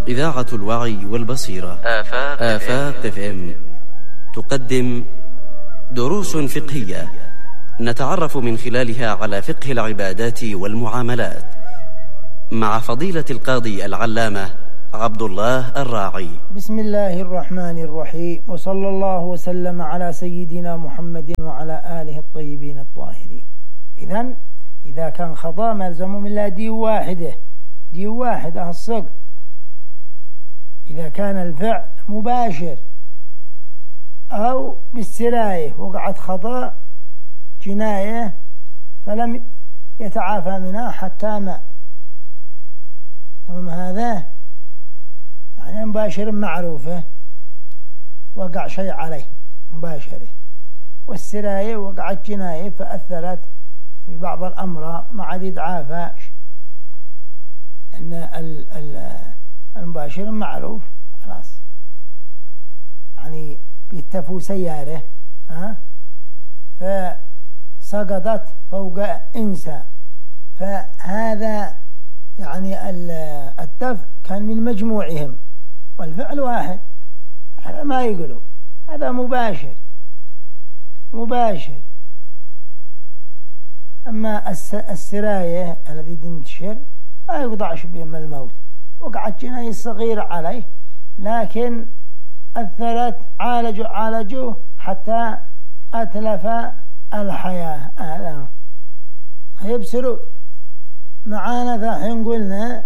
إذاعة الوعي والبصيرة آفاق FM تقدم دروس فقهية نتعرف من خلالها على فقه العبادات والمعاملات مع فضيلة القاضي العلامة عبد الله الراعي. بسم الله الرحمن الرحيم، وصلى الله وسلم على سيدنا محمد وعلى آله الطيبين الطاهرين. إذا كان خطأ ما يلزم من لا دي واحدة الصق. إذا كان الفعل مباشر أو بالسراية وقعت خطأ جناية فلم يتعافى منها حتى مات، تمام؟ هذا يعني مباشر معروفة وقع شيء عليه مباشرة، والسراية وقعت جناية فأثرت في بعض الأمراض ما عاد يتعافاش، أن المباشر معروف خلاص، يعني بيتفوا سيارة فسقطت فوق إنسان، فهذا يعني الدفع كان من مجموعهم والفعل واحد، هذا ما يقولوا، هذا مباشر. أما السراية الذي تنتشر ما يقطعش بهم الموت، وقعت جناية صغيرة عليه لكن أثرت، عالجوه حتى أتلف الحياة. هذا يبصروا معانا ذاحين قلنا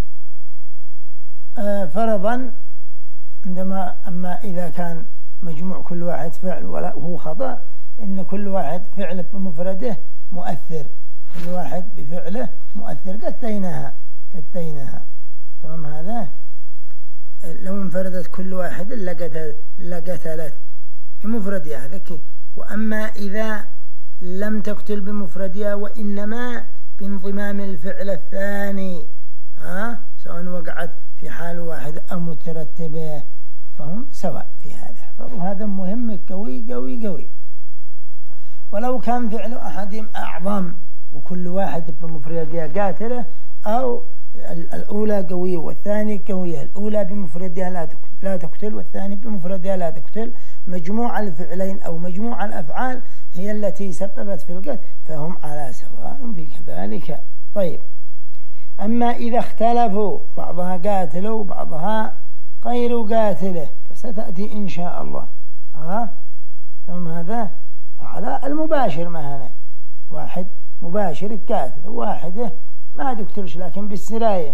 فرضا أما إذا كان مجموع كل واحد فعل ولا هو خطأ، إن كل واحد فعل بمفرده مؤثر، كل واحد بفعله مؤثر. قتيناها تمام؟ هذا لو انفردت كل واحد لقتلت بمفردها ذكي. وأما إذا لم تقتل بمفردها وإنما بانضمام الفعل الثاني سواء وقعت في حال واحد أو مترتبة فهم سواء في هذا. وهذا مهم قوي. ولو كان فعل أحدهم أعظم وكل واحد بمفردها قاتله، أو الأولى قوية والثاني قوية، الأولى بمفردها لا تقتل والثاني بمفردها لا تقتل، مجموع الفعلين أو مجموع الأفعال هي التي سببت في القتل، فهم على سواء في كذلك. طيب، أما إذا اختلفوا بعضها قاتله وبعضها غير قاتله فستأتي إن شاء الله. تمام؟ هذا على المباشر، ما هنا واحد مباشر قاتل وواحده ما تقتلش لكن بالسراية،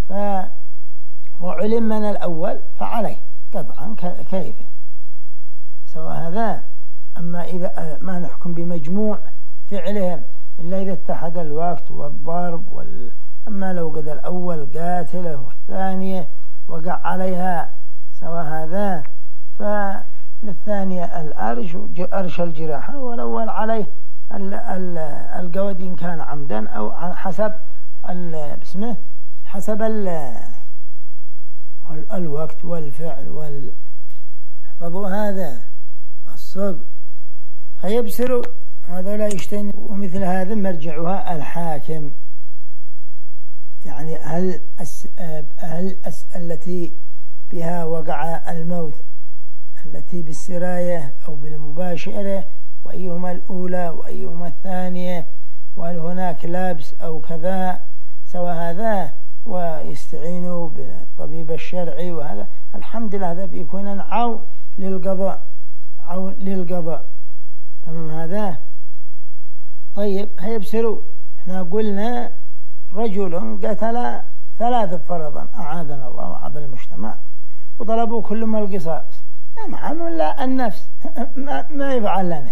وعلم من الأول فعليه قطعا كيف سواء هذا. أما إذا ما نحكم بمجموع فعلهم إلا إذا اتحد الوقت والضرب أما لو قد الأول قاتله والثانية وقع عليها سواء هذا فللثانية أرش الجراحة، والأول عليه القود إن كان عمدا أو حسب حسب الوقت والفعل احفظوا هذا الصق. هيبصروا هذا لا يشتين، ومثل هذا مرجعها الحاكم. يعني هل التي بها وقع الموت التي بالسراية أو بالمباشرة، وأيهما الأولى وأيهما الثانية، وهل هناك لابس أو كذا سوى هذا، ويستعينوا بالطبيب الشرعي. وهذا الحمد لله هذا بيكون عون للقضاء. تمام؟ هذا طيب. هيبصروا احنا قلنا رجل قتل 3 فرضا أعاذنا الله وعظ المجتمع، وطلبوا كلهم القصاص، معامل لا النفس ما يفعل لنا،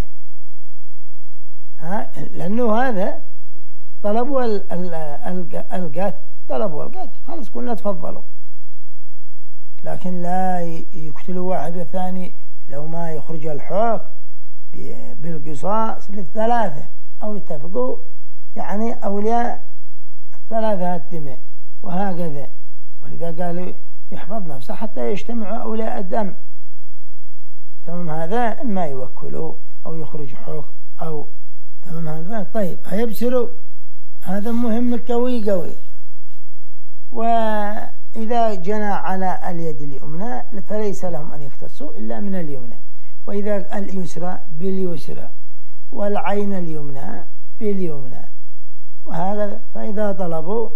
لأنه هذا طلبوا القتل، خلاص قلنا تفضلوا، لكن لا يقتلوا واحد والثاني لو ما يخرج الحكم بالقصاص لل3 أو يتفقوا يعني أولياء 3 الدماء وهكذا. ولذا قالوا يحفظ نفسه حتى يجتمعوا أولياء الدم. تمام؟ هذا ما يوكلوا أو يخرج حكم أو تمام هذا. طيب، هيبصروا هذا مهم قوي. وإذا إذا جنى على اليد اليمنى فليس لهم أن يختصوا إلا من اليمنى، وإذا اليسرى باليسرى، والعين اليمنى باليمنى، وهكذا. فإذا طلبوا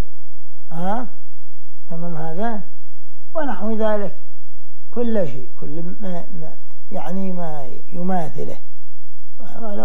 تمام هذا ونحو ذلك، كل شيء، كل ما يعني ما يماثله.